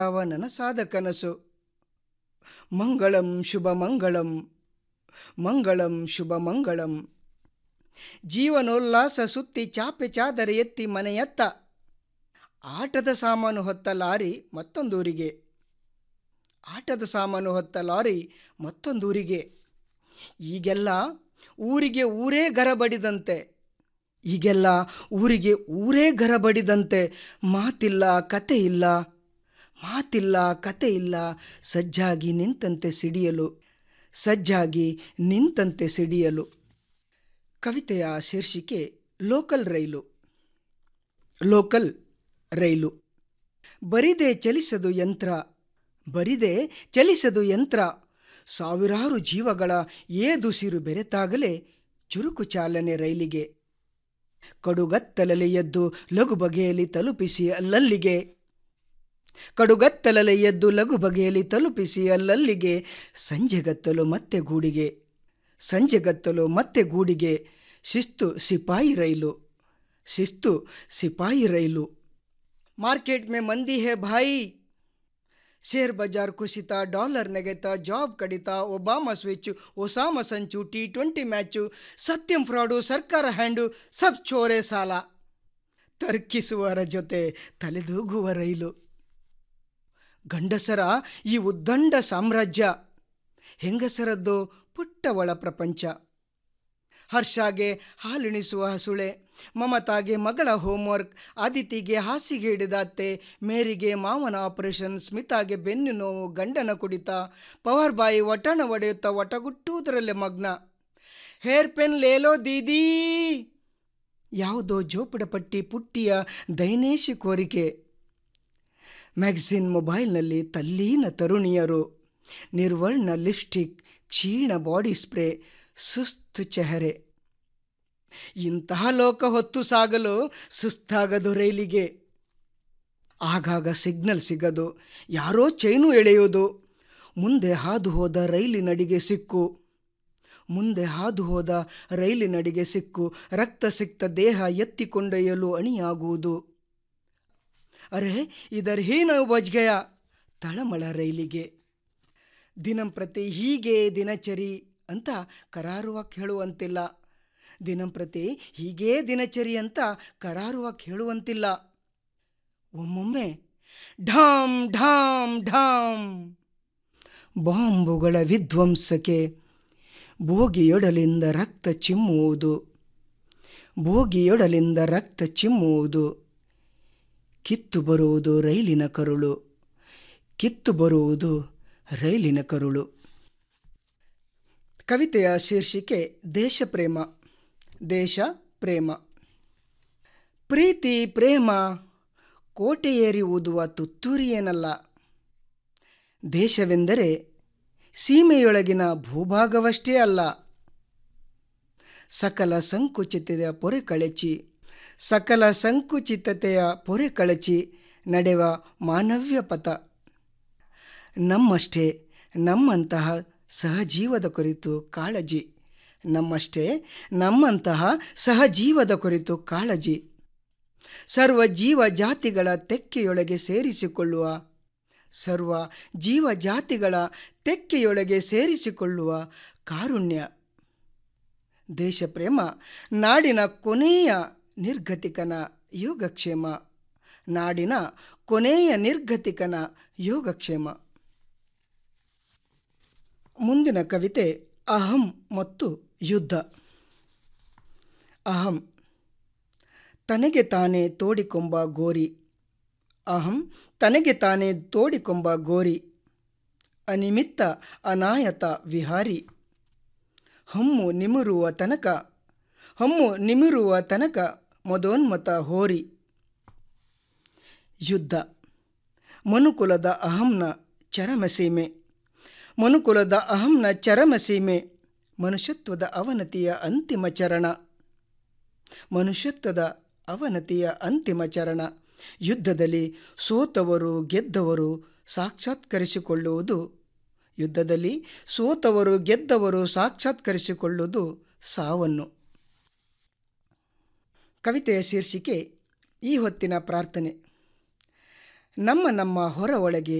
ನನಸಾದ ಕನಸು. ಮಂಗಳಂ ಶುಭ ಮಂಗಳಂ, ಮಂಗಳಂ ಶುಭ ಮಂಗಳಂ. ಜೀವನೋಲ್ಲಾಸ ಸುತ್ತಿ ಚಾಪೆ ಚಾದರೆ ಎತ್ತಿ ಮನೆಯತ್ತ, ಆಟದ ಸಾಮಾನು ಹೊತ್ತ ಲಾರಿ ಮತ್ತೊಂದೂರಿಗೆ, ಆಟದ ಸಾಮಾನು ಹೊತ್ತ ಲಾರಿ ಮತ್ತೊಂದೂರಿಗೆ. ಈಗೆಲ್ಲ ಊರಿಗೆ ಊರೇ ಗರಬಡಿದಂತೆ, ಈಗೆಲ್ಲ ಊರಿಗೆ ಊರೇ ಗರಬಡಿದಂತೆ. ಮಾತಿಲ್ಲ ಕತೆ ಇಲ್ಲ, ಮಾತಿಲ್ಲ ಕತೆ ಇಲ್ಲ. ಸಜ್ಜಾಗಿ ನಿಂತಂತೆ ಸಿಡಿಯಲು, ಸಜ್ಜಾಗಿ ನಿಂತಂತೆ ಸಿಡಿಯಲು. ಕವಿತೆಯ ಶೀರ್ಷಿಕೆ ಲೋಕಲ್ ರೈಲು. ಲೋಕಲ್ ರೈಲು. ಬರಿದೇ ಚಲಿಸದು ಯಂತ್ರ, ಬರಿದೇ ಚಲಿಸದು ಯಂತ್ರ. ಸಾವಿರಾರು ಜೀವಗಳ ಏದುಸಿರು ಬೆರೆತಾಗಲೇ ಚುರುಕು ಚಾಲನೆ ರೈಲಿಗೆ. ಕಡುಗತ್ತಲಲ್ಲಿ ಎದ್ದು ಲಘು ಬಗೆಯಲ್ಲಿ ತಲುಪಿಸಿ ಅಲ್ಲಲ್ಲಿಗೆ, ಕಡುಗತ್ತಲಲ್ಲಿ ಎದ್ದು ಲಘು ಬಗೆಯಲ್ಲಿ ತಲುಪಿಸಿ ಅಲ್ಲಲ್ಲಿಗೆ. ಸಂಜೆಗತ್ತಲು ಮತ್ತೆ ಗೂಡಿಗೆ, ಸಂಜೆಗತ್ತಲು ಮತ್ತೆ ಗೂಡಿಗೆ. ಶಿಸ್ತು ಸಿಪಾಯಿ ರೈಲು, ಶಿಸ್ತು ಸಿಪಾಯಿ ರೈಲು. ಮಾರ್ಕೆಟ್ ಮೇ ಮಂದಿ ಹೇ ಭಾಯಿ, ಶೇರ್ ಬಜಾರ್ ಕುಸಿತ, ಡಾಲರ್ ನೆಗೆತ, ಜಾಬ್ ಕಡಿತ, ಒಬಾಮಾ ಸ್ವಿಚ್, ಒಸಾಮಾ ಸಂಚು, T20 ಮ್ಯಾಚು, ಸತ್ಯಂ ಫ್ರಾಡು, ಸರ್ಕಾರ ಹ್ಯಾಂಡು, ಸಬ್ ಚೋರೆ ಸಾಲ. ತರ್ಕಿಸುವರ ಜೊತೆ ತಲೆದೂಗುವ ರೈಲು. ಗಂಡಸರ ಈ ಉದ್ದಂಡ ಸಾಮ್ರಾಜ್ಯ, ಹೆಂಗಸರದ್ದು ಪುಟ್ಟ ಒಳ ಪ್ರಪಂಚ. ಹರ್ಷಾಗೆ ಹಾಲುಣಿಸುವ ಹಸುಳೆ, ಮಮತಾಗೆ ಮಗಳ ಹೋಮ್ವರ್ಕ್, ಆದಿತಿಗೆ ಹಾಸಿಗೆ ಹಿಡಿದ ಅತ್ತೆ, ಮೇರಿಗೆ ಮಾವನ ಆಪರೇಷನ್, ಸ್ಮಿತಾಗೆ ಬೆನ್ನು ನೋವು, ಗಂಡನ ಕುಡಿತ, ಪವರ್ ಬಾಯಿ ಒಟಣ ಒಡೆಯುತ್ತಾ ಒಟಗುಟ್ಟುವುದರಲ್ಲೇ ಮಗ್ನ. ಹೇರ್ ಪೆನ್ ಲೇಲೋ ದೀದೀ, ಯಾವುದೋ ಜೋಪಡಪಟ್ಟಿ ಪುಟ್ಟಿಯ ದೈನೇಶಿ ಕೋರಿಕೆ. ಮ್ಯಾಗಝಿನ್ ಮೊಬೈಲ್ನಲ್ಲಿ ತಲ್ಲೀನ ತರುಣಿಯರು, ನಿರ್ವರ್ಣ ಲಿಪ್ಸ್ಟಿಕ್, ಕ್ಷೀಣ ಬಾಡಿ ಸ್ಪ್ರೇ, ಸುಸ್ತು ಚೆಹರೆ. ಇಂತಹ ಲೋಕ ಹೊತ್ತು ಸಾಗಲು ಸುಸ್ತಾಗದು ರೈಲಿಗೆ. ಆಗಾಗ ಸಿಗ್ನಲ್ ಸಿಗದು, ಯಾರೋ ಚೈನು ಎಳೆಯೋದು. ಮುಂದೆ ಹಾದು ಹೋದ ರೈಲಿನಡಿಗೆ ಸಿಕ್ಕು, ಮುಂದೆ ಹಾದು ಹೋದ ರೈಲಿನಡಿಗೆ ಸಿಕ್ಕು. ರಕ್ತ ಸಿಕ್ತ ದೇಹ ಎತ್ತಿಕೊಂಡೊಯ್ಯಲು ಅಣಿಯಾಗುವುದು. ಅರೆ ಇದರ್ ಹೀನ ಬಜ್ ಗಯಾ, ತಳಮಳ ರೈಲಿಗೆ. ದಿನಂಪ್ರತಿ ಹೀಗೆ ದಿನಚರಿ ಅಂತ ಕರಾರುವಾಗಿ ಹೇಳುವಂತಿಲ್ಲ, ದಿನಂಪ್ರತಿ ಹೀಗೇ ದಿನಚರಿ ಅಂತ ಕರಾರುವಾಗಿ ಹೇಳುವಂತಿಲ್ಲ. ಒಮ್ಮೊಮ್ಮೆ ಢಾಮ್ ಢಾಮ್ ಢಾಮ್ ಬಾಂಬುಗಳ ವಿಧ್ವಂಸಕ್ಕೆ ಬೋಗಿಯೊಡಲಿಂದ ರಕ್ತ ಚಿಮ್ಮುವುದು, ಬೋಗಿಯೊಡಲಿಂದ ರಕ್ತ ಚಿಮ್ಮುವುದು. ಕಿತ್ತು ಬರುವುದು ರೈಲಿನ ಕರುಳು, ಕಿತ್ತು ಬರುವುದು ರೈಲಿನ ಕರುಳು. ಕವಿತೆಯ ಶೀರ್ಷಿಕೆ ದೇಶ ಪ್ರೇಮ. ದೇಶ ಪ್ರೇಮ. ಪ್ರೀತಿ ಪ್ರೇಮ ಕೋಟೆ ಏರಿ ಊದುವ ತುತ್ತೂರಿಯೇನಲ್ಲ. ದೇಶವೆಂದರೆ ಸೀಮೆಯೊಳಗಿನ ಭೂಭಾಗವಷ್ಟೇ ಅಲ್ಲ. ಸಕಲ ಸಂಕುಚಿತೆಯ ಪೊರೆ ಕಳಚಿ, ಸಕಲ ಸಂಕುಚಿತತೆಯ ಪೊರೆ ಕಳಚಿ ನಡೆವ ಮಾನವ್ಯ ಪಥ. ನಮ್ಮಷ್ಟೇ ನಮ್ಮಂತಹ ಸಹಜೀವದ ಕುರಿತು ಕಾಳಜಿ, ನಮ್ಮಷ್ಟೇ ನಮ್ಮಂತಹ ಸಹಜೀವದ ಕುರಿತು ಕಾಳಜಿ. ಸರ್ವ ಜೀವ ಜಾತಿಗಳ ತೆಕ್ಕೆಯೊಳಗೆ ಸೇರಿಸಿಕೊಳ್ಳುವ, ಸರ್ವ ಜೀವ ಜಾತಿಗಳ ತೆಕ್ಕೆಯೊಳಗೆ ಸೇರಿಸಿಕೊಳ್ಳುವ ಕಾರುಣ್ಯ. ದೇಶಪ್ರೇಮ ನಾಡಿನ ಕೊನೆಯ ನಿರ್ಗತಿಕನ ಯೋಗಕ್ಷೇಮ, ನಾಡಿನ ಕೊನೆಯ ನಿರ್ಗತಿಕನ ಯೋಗಕ್ಷೇಮ. ಮುಂದಿನ ಕವಿತೆ ಅಹಂ ಮತ್ತು ಯುದ್ಧ. ಅಹಂ ತನಗೆ ತಾನೇ ತೋಡಿಕೊಂಬ ಗೋರಿ, ಅಹಂ ತನಗೆ ತಾನೇ ತೋಡಿಕೊಂಬ ಗೋರಿ. ಅನಿಮಿತ್ತ ಅನಾಯತ ವಿಹಾರಿ, ಹಮ್ಮು ನಿಮಿರುವ ತನಕ, ಹಮ್ಮು ನಿಮಿರುವ ತನಕ ಮದೋನ್ಮತ ಹೋರಿ. ಯುದ್ಧ ಮನುಕುಲದ ಅಹಂನ ಚರಮಸೀಮೆ, ಮನುಕುಲದ ಅಹಂನ ಚರಮಸೀಮೆ. ಮನುಷ್ಯತ್ವದ ಅವನತಿಯ ಅಂತಿಮ ಚರಣ, ಮನುಷ್ಯತ್ವದ ಅವನತಿಯ ಅಂತಿಮ ಚರಣ. ಯುದ್ಧದಲ್ಲಿ ಸೋತವರು ಗೆದ್ದವರು ಸಾಕ್ಷಾತ್ಕರಿಸಿಕೊಳ್ಳುವುದು, ಯುದ್ಧದಲ್ಲಿ ಸೋತವರು ಗೆದ್ದವರು ಸಾಕ್ಷಾತ್ಕರಿಸಿಕೊಳ್ಳುವುದು ಸಾವನ್ನು. ಕವಿತೆಯ ಶೀರ್ಷಿಕೆ ಈ ಹೊತ್ತಿನ ಪ್ರಾರ್ಥನೆ. ನಮ್ಮ ನಮ್ಮ ಹೊರ ಒಳಗೆ